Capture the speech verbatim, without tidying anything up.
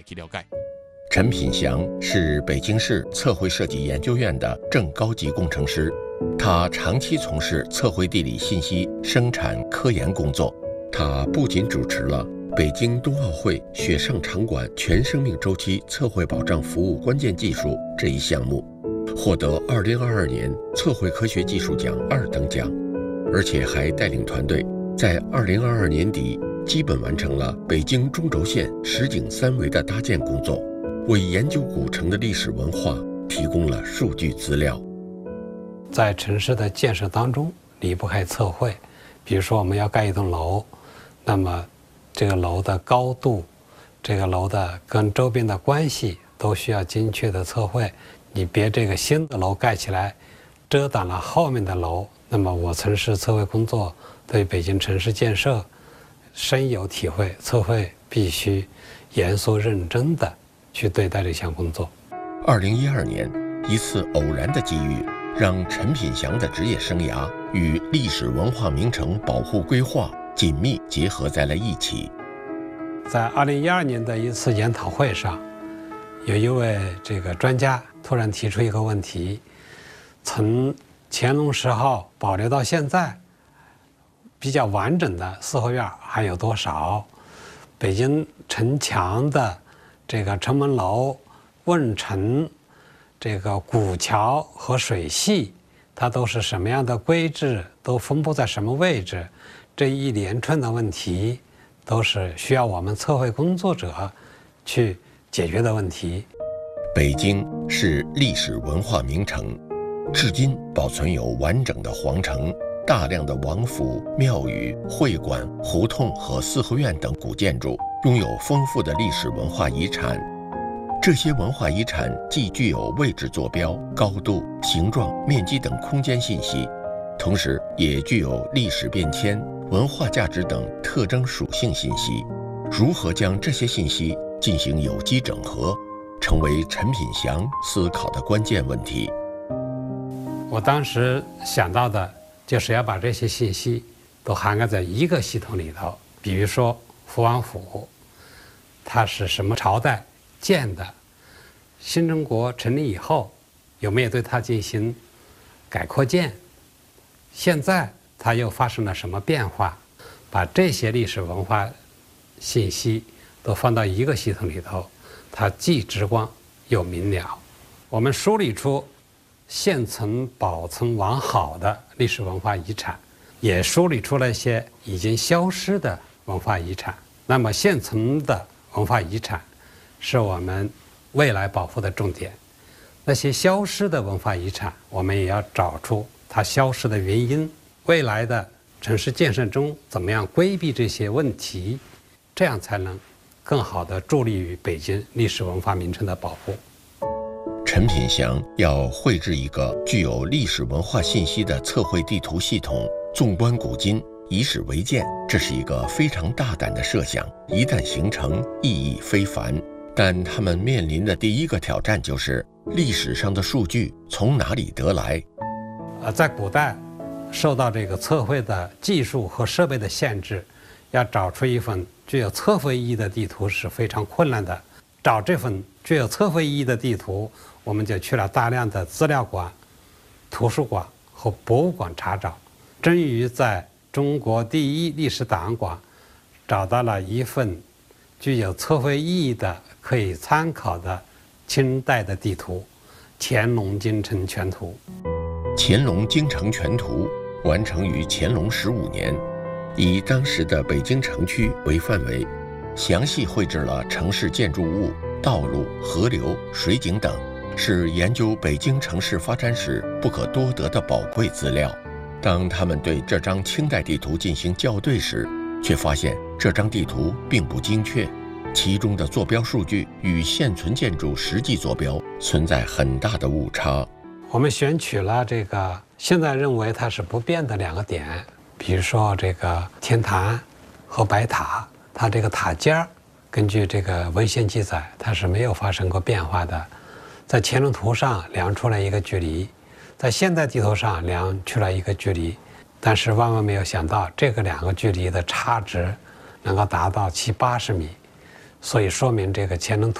去了解。 陈品祥是北京市测绘设计研究院的正高级工程师，他长期从事测绘地理信息生产科研工作。他不仅主持了北京冬奥会雪上场馆全生命周期测绘保障服务关键技术这一项目，获得二零二二年测绘科学技术奖二等奖，而且还带领团队在二零二二年底基本完成了北京中轴线实景三维的搭建工作，为研究古城的历史文化提供了数据资料。 在城市的建设当中离不开测绘，比如说我们要盖一栋楼，那么这个楼的高度，这个楼的跟周边的关系都需要精确的测绘。你别这个新的楼盖起来遮挡了后面的楼。那么我从事测绘工作，对北京城市建设深有体会，测绘必须严肃认真的去对待这项工作。 二零一二年，一次偶然的机遇让陈品祥的职业生涯与历史文化名城保护规划紧密结合在了一起。 在二零一二年的一次研讨会上，有一位这个专家突然提出一个问题：从乾隆时候保留到现在比较完整的四合院还有多少？北京城墙的这个城门楼、问城、这个古桥和水系，它都是什么样的规制？都分布在什么位置？这一连串的问题，都是需要我们测绘工作者去解决的问题。 北京是历史文化名城，至今保存有完整的皇城、大量的王府、庙宇、会馆、胡同和四合院等古建筑，拥有丰富的历史文化遗产。这些文化遗产既具有位置坐标、高度、形状、面积等空间信息，同时也具有历史变迁、文化价值等特征属性信息。如何将这些信息进行有机整合，成为陈品祥思考的关键问题。 我当时想到的就是要把这些信息都涵盖在一个系统里头。比如说福王府，它是什么朝代建的？新中国成立以后有没有对它进行改扩建？现在它又发生了什么变化？把这些历史文化信息都放到一个系统里头，它既直观又明了。我们梳理出现存保存完好的历史文化遗产，也梳理出了一些已经消失的文化遗产。那么现存的文化遗产是我们未来保护的重点，那些消失的文化遗产，我们也要找出它消失的原因，未来的城市建设中怎么样规避这些问题，这样才能更好地助力于北京历史文化名城的保护。 陈品祥要绘制一个具有历史文化信息的测绘地图系统，纵观古今，以史为鉴，这是一个非常大胆的设想，一旦形成，意义非凡。但他们面临的第一个挑战就是历史上的数据从哪里得来？ 呃，在古代，受到这个测绘的技术和设备的限制，要找出一份具有测绘意义的地图是非常困难的。找这份具有测绘意义的地图，我们就去了大量的资料馆、图书馆和博物馆查找，终于在中国第一历史档案馆找到了一份具有测绘意义的可以参考的清代的地图——乾隆京城全图。 乾隆京城全图完成于乾隆十五年，以当时的北京城区为范围，详细绘制了城市建筑物、道路、河流、水井等，是研究北京城市发展史不可多得的宝贵资料。当他们对这张清代地图进行校对时，却发现这张地图并不精确，其中的坐标数据与现存建筑实际坐标存在很大的误差。 我们选取了这个现在认为它是不变的两个点，比如说这个天坛和白塔，它这个塔尖儿，根据这个文献记载，它是没有发生过变化的。在乾隆图上量出来一个距离，在现代地图上量出来一个距离，但是万万没有想到，这个两个距离的差值能够达到七八十米，所以说明这个乾隆图